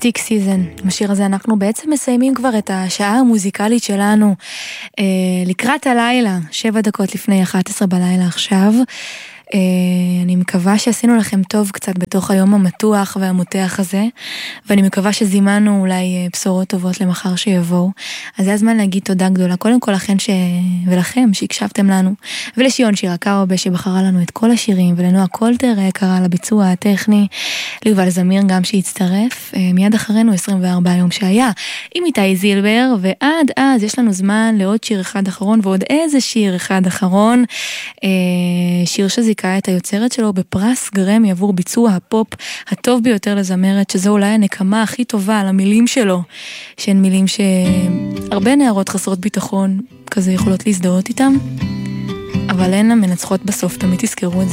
סטיק סיזן. בשיר הזה אנחנו בעצם מסיימים כבר את השעה המוזיקלית שלנו לקראת הלילה, 7 דקות לפני 11 בלילה עכשיו. אני מקווה שעשינו לכם טוב קצת בתוך היום המתוח והמותח הזה, ואני מקווה שזימנו אולי בשורות טובות למחר שיבואו. אז זה הזמן להגיד תודה גדולה קודם כל לכם ולכם שהקשבתם לנו, ולשיון שירה קרובה שבחרה לנו את כל השירים, ולנועה קולטר קרא לביצוע הטכני, ליובל זמיר גם שהצטרף. מיד אחרינו 24 יום שהיה עם איתי זילבר, ועד אז יש לנו זמן לעוד שיר אחד אחרון ועוד איזה שיר אחד אחרון, שיר שזיכה את היוצרת שלו בפרס גרמי עבור ביצוע הפופ הטוב ביותר לזמרת, שזו אולי הנקמה הכי טובה על המילים שלו, שהן מילים שהרבה נערות חסרות ביטחון כזה יכולות להזדהות איתם, אבל הן המנצחות בסוף, תמיד תזכרו את זה.